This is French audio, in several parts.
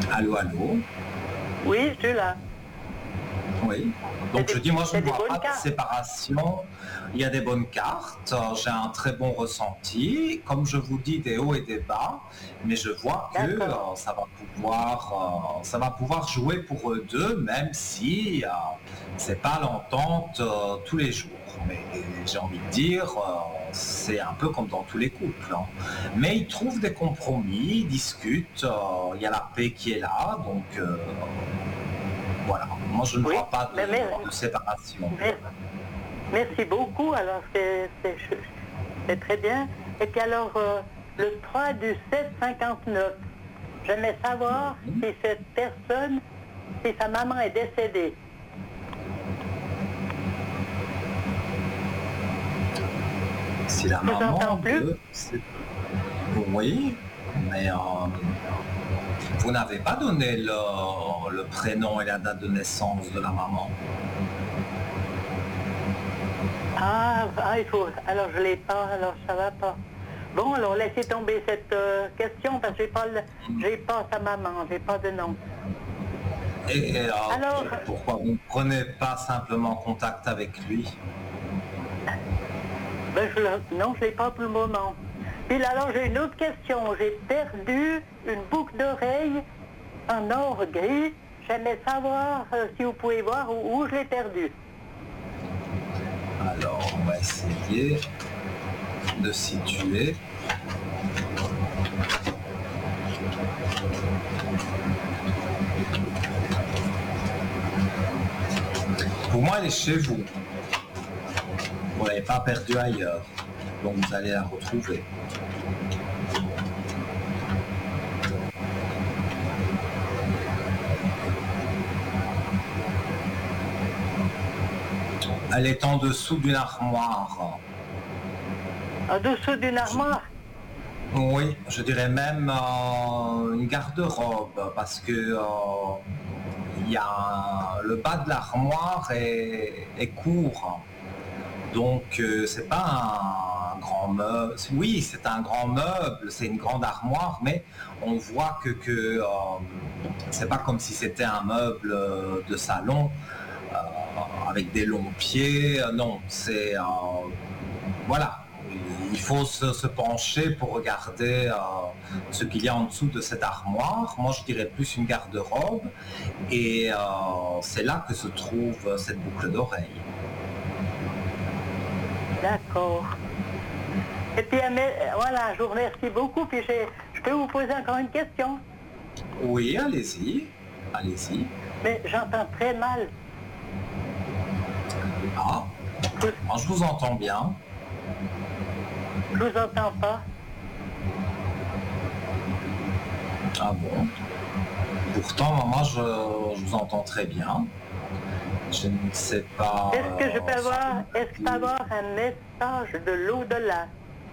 Allô, allô? Oui, je suis là. Oui. Donc je dis, moi je c'est ne des vois bonnes pas de cartes. séparation. Il y a des bonnes cartes, j'ai un très bon ressenti, comme je vous dis, des hauts et des bas, mais je vois que D'accord. ça va pouvoir jouer pour eux deux, même si c'est pas l'entente tous les jours. Mais j'ai envie de dire, c'est un peu comme dans tous les couples, hein. Mais ils trouvent des compromis, ils discutent, il y a la paix qui est là, donc voilà. Moi je ne Oui, vois pas mais, mais, de séparation. mais- merci beaucoup. Alors, c'est très bien. Et puis alors, le 3 du 7 59, j'aimerais savoir Oui. si cette personne, si sa maman est décédée. Si la Je vous entends maman plus. de... Oui, mais vous n'avez pas donné le prénom et la date de naissance de la maman. Il faut. Alors, je l'ai pas, alors ça va pas. Bon, alors laissez tomber cette question parce que j'ai pas sa maman, j'ai pas de nom. Et Alors, pourquoi vous ne prenez pas simplement contact avec lui? non, je l'ai pas pour le moment. Puis là, alors, j'ai une autre question. J'ai perdu une boucle d'oreille en or gris. J'aimerais savoir si vous pouvez voir où je l'ai perdue. Alors, on va essayer de situer. Pour moi, elle est chez vous. Vous ne l'avez pas perdue ailleurs. Donc, vous allez la retrouver. Elle est en dessous d'une armoire. En dessous d'une armoire. Oui, je dirais même une garde-robe parce que il y a le bas de l'armoire est court, donc c'est pas un grand meuble. Oui, c'est un grand meuble, c'est une grande armoire, mais on voit que c'est pas comme si c'était un meuble de salon avec des longs pieds. Non, c'est voilà. Il faut se pencher pour regarder ce qu'il y a en dessous de cette armoire. Moi, je dirais plus une garde-robe. Et c'est là que se trouve cette boucle d'oreille. D'accord. Et puis, voilà, je vous remercie beaucoup. Puis, je peux vous poser encore une question. Oui, allez-y. Allez-y. Mais j'entends très mal. Ah, moi, je vous entends bien. Je vous entends pas. Ah bon? Pourtant, moi, je vous entends très bien. Je ne sais pas. Est-ce que je peux avoir un message de l'au-delà?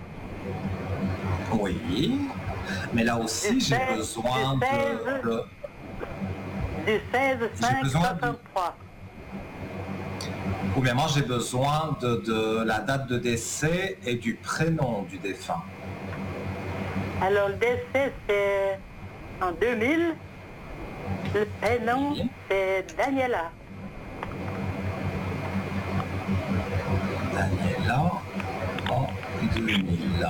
Oui, mais là aussi, j'ai besoin de... Du 16 J'ai 5 besoin 63. Oui, mais moi j'ai besoin de la date de décès et du prénom du défunt. Alors, le décès, c'est en 2000. Le prénom, Oui. c'est Daniela. Daniela en 2000.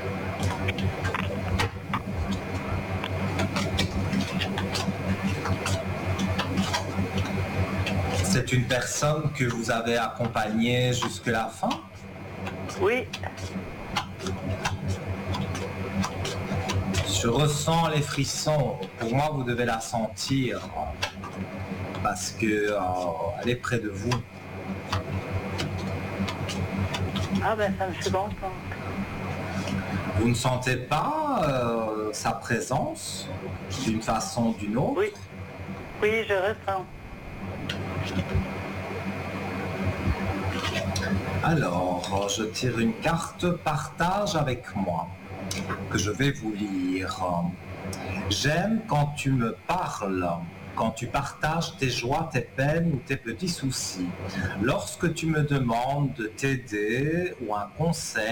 C'est une personne que vous avez accompagnée jusque la fin? Oui, Je ressens les frissons. Pour moi, vous devez la sentir parce que elle est près de vous. ah ben ça me suis contente. Vous ne sentez pas sa présence d'une façon ou d'une autre? Oui, oui, je ressens. Alors, je tire une carte partage avec moi, que je vais vous lire. J'aime quand tu me parles, quand tu partages tes joies, tes peines ou tes petits soucis. Lorsque tu me demandes de t'aider ou un conseil,